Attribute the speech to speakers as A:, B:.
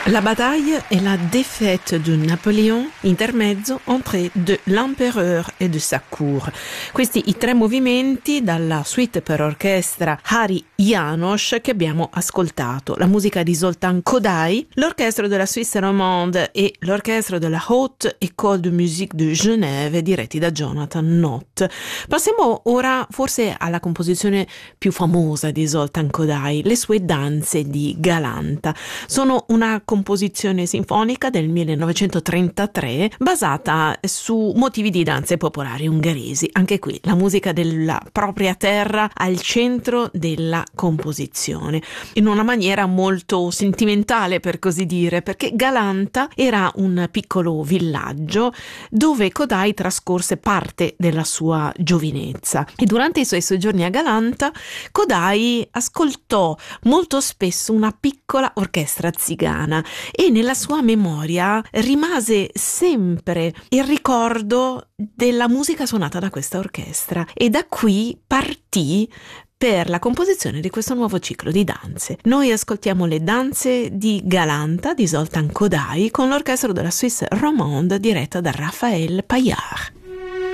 A: La bataille et la défaite de Napoléon, intermezzo entre de l'empereur et de sa cour. Questi i tre movimenti dalla suite per orchestra Hari János che abbiamo ascoltato. La musica di Zoltán Kodály, l'orchestra della Suisse romande e l'orchestra della Haute École de Musique de Genève diretti da Jonathan Nott. Passiamo ora forse alla composizione più famosa di Zoltán Kodály, le sue danze di Galanta. Sono una composizione sinfonica del 1933 basata su motivi di danze popolari ungheresi. Anche qui la musica della propria terra al centro della composizione, in una maniera molto sentimentale per così dire, perché Galanta era un piccolo villaggio dove Kodály trascorse parte della sua giovinezza e durante i suoi soggiorni a Galanta Kodály ascoltò molto spesso una piccola orchestra zigana e nella sua memoria rimase sempre il ricordo della musica suonata da questa orchestra e da qui partì per la composizione di questo nuovo ciclo di danze. Noi ascoltiamo le danze di Galanta di Zoltán Kodály con l'orchestra della Suisse romande diretta da Raphaël Paillard.